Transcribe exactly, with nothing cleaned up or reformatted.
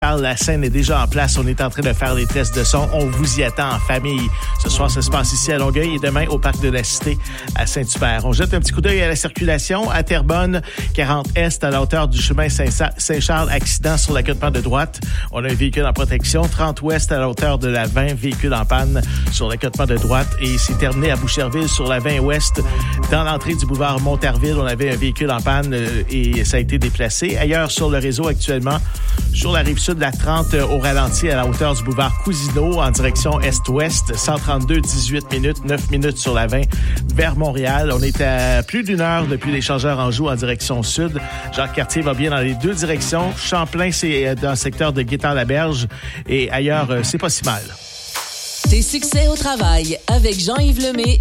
parle, la scène est déjà en place. On est en train de faire les tests de son. On vous y attend en famille. Ce soir, ça se passe ici à Longueuil et demain au Parc de la Cité à Saint-Hubert. On jette un petit coup d'œil à la circulation. À Terrebonne, quarante Est, à la hauteur du chemin Saint-Charles, accident sur l'accotement de droite. On a un véhicule en protection. trente Ouest, à la hauteur de la vingt, véhicule en panne sur l'accotement de droite. Et c'est terminé à Boucherville sur la vingt Ouest. Dans l'entrée du boulevard Montarville, on avait un véhicule en panne euh, et ça a été déplacé. Ailleurs sur le réseau actuellement, sur la rive sud, la trente euh, au ralenti à la hauteur du boulevard Cousineau en direction est-ouest. cent trente-deux, dix-huit minutes, neuf minutes sur la vingt vers Montréal. On est à plus d'une heure depuis l'échangeur Anjou en direction sud. Jacques-Cartier va bien dans les deux directions. Champlain, c'est dans le secteur de Guétard-Laberge et ailleurs, euh, c'est pas si mal. Tes succès au travail avec Jean-Yves Lemay